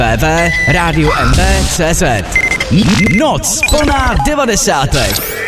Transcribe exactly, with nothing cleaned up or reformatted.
w w tečka radio m v tečka c z. Noc plná devadesátek.